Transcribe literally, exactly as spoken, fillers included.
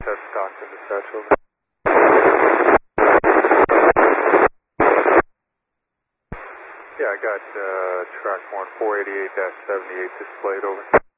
That's Stockton dispatch, over. Yeah, I got uh, track one four eighty-eight dash seventy-eight displayed, over.